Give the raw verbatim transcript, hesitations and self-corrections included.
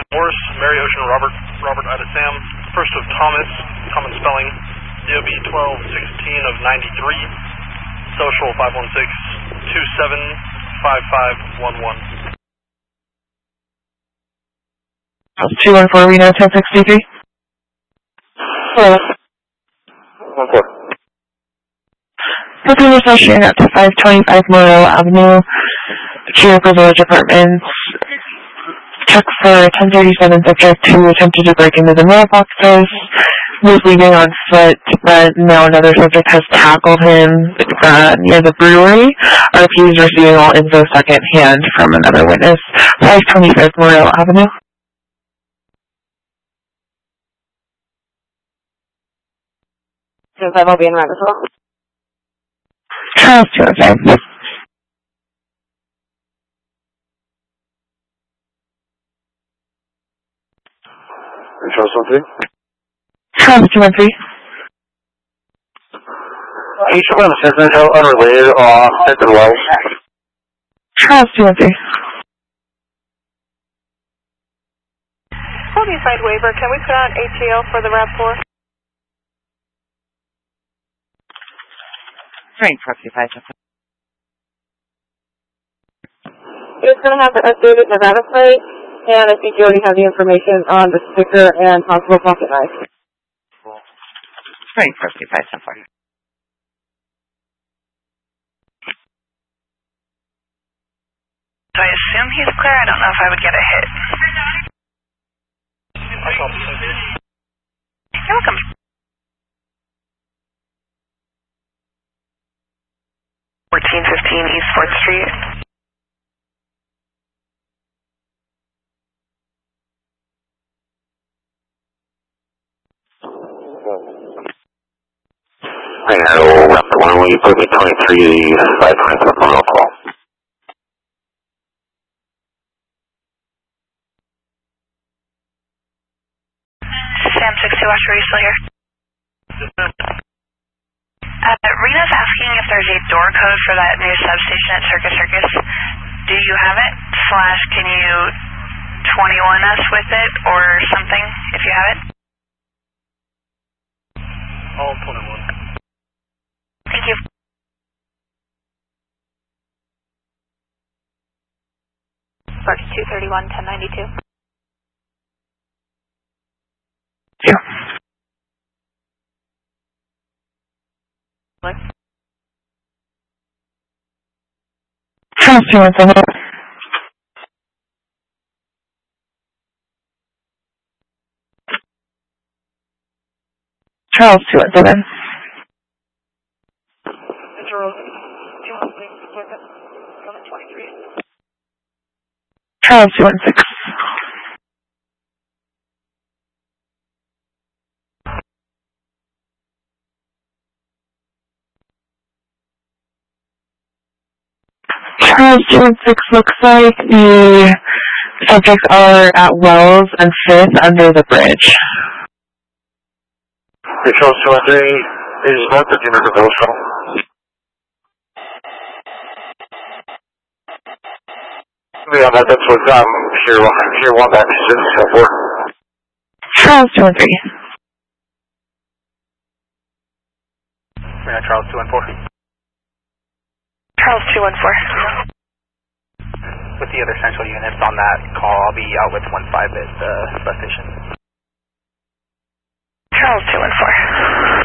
Morris, Mary Ocean, Robert, Robert Ida Sam, first of Thomas, common spelling, D O B twelve sixteen of ninety-three, social five one six two seven five five one one. two one four, Reno ten sixty-three. Hello. one four. Passenger station out to five twenty-five Morrow Avenue, Juniper Village Apartments. Check for ten thirty-seven subject who attempted to break into the mailboxes, was leaving on foot, but now another subject has tackled him uh, near the brewery. R P is receiving all info second hand from another witness. five twenty-five Morrow Avenue. Since I will be in route as well. Charles two oh five. Charles one three. Charles two one three. Each one of the citizens unrelated off at the wells. Charles two one three. Side waiver, can we put on A T L for the RAV four? Train proxy five. It's going to have the updated Nevada plate, and I think you already have the information on the sticker and possible pocket knife. Train proxy five so far. So I assume he's clear. I don't know if I would get a hit. You're welcome. fourteen fifteen East fourth Street. Hey, hello, why don't you put me twenty-three five hundred for phone call? Sam six two, Watch, are you still here? Uh, Rena's asking if there's a door code for that new substation at Circus Circus. Do you have it? Slash, can you twenty-one us with it or something if you have it? All twenty-one. Thank you. Sparks two thirty-one, ten ninety-two. Yeah. What? Charles two one seven. Charles two one seven. Charles two one six. Charles two one six looks like the subjects are at Wells and fifth under the bridge. Hey, Charles two one three is not the Juniper Village shuttle. Yeah, that, that's what um, here, here one back is for. Charles two one three. We're at Charles two one four. Charles two one four. With the other central units on that call, I'll be out with one five at the bus station. Charles two one four.